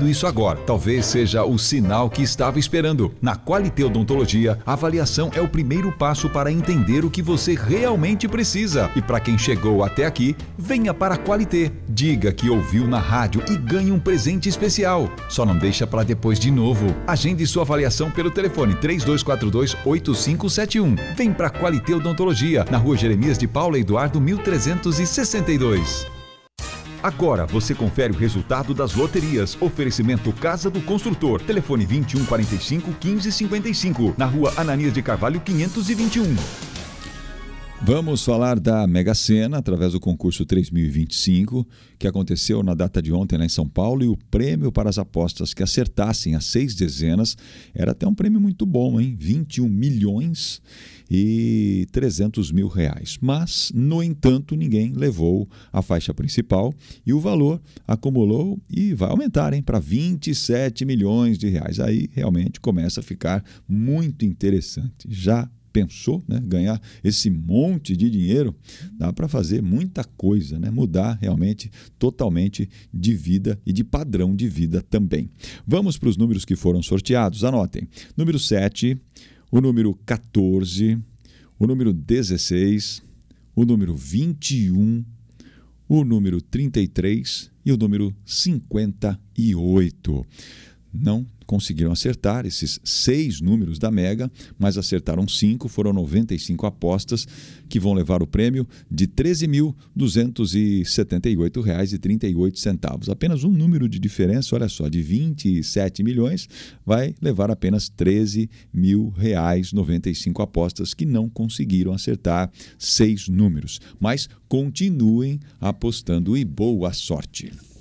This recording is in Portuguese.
ouvindo isso agora. Talvez seja o sinal que estava esperando. Na Qualité Odontologia, a avaliação é o primeiro passo para entender o que você realmente precisa. E para quem chegou até aqui, venha para a Qualité. Diga que ouviu na rádio e ganhe um presente especial. Só não deixa para depois de novo. Agende sua avaliação pelo telefone 3242-8571. Vem para a Qualité Odontologia, na Rua Jeremias de Paula Eduardo 1362. Agora você confere o resultado das loterias. Oferecimento Casa do Construtor. Telefone 2145-1555. Na Rua Ananias de Carvalho 521. Vamos falar da Mega Sena, através do concurso 3025, que aconteceu na data de ontem lá em São Paulo, e o prêmio para as apostas que acertassem as 6 dezenas era até um prêmio muito bom, hein? 21.300.000 reais. Mas, no entanto, ninguém levou a faixa principal e o valor acumulou e vai aumentar, hein? Para 27 milhões de reais. Aí realmente começa a ficar muito interessante. Já pensou, né? Ganhar esse monte de dinheiro? Dá para fazer muita coisa, né? Mudar realmente totalmente de vida e de padrão de vida também. Vamos para os números que foram sorteados. Anotem. Número 7, o número 14, o número 16, o número 21, o número 33 e o número 58. Não conseguiram acertar esses 6 números da Mega, mas acertaram 5, foram 95 apostas que vão levar o prêmio de R$ 13.278,38. Apenas um número de diferença, olha só, de 27 milhões, vai levar apenas R$ 13.000, 95 apostas que não conseguiram acertar 6 números. Mas continuem apostando e boa sorte!